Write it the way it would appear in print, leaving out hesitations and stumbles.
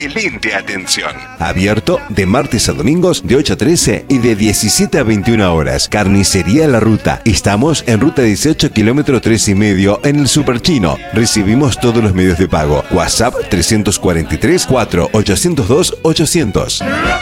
excelente atención. Abierto de martes a domingos de 8 a 13 y de 17 a 21 horas. Carnicería La Ruta. Estamos en ruta 18, kilómetro 3,5 en el Superchino. Recibimos todos los medios de pago. WhatsApp 343 4 802 800.